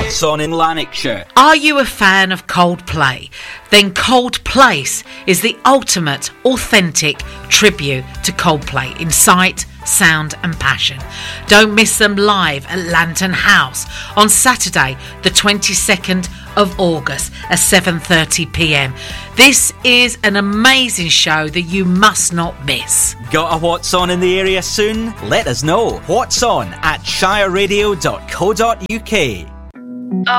What's on in Lanarkshire? Are you a fan of Coldplay? Then Cold Place is the ultimate, authentic tribute to Coldplay in sight, sound and passion. Don't miss them live at Lantern House on Saturday the 22nd of August at 7:30pm. This is an amazing show that you must not miss. Got a What's On in the area soon? Let us know. What's on at shireradio.co.uk.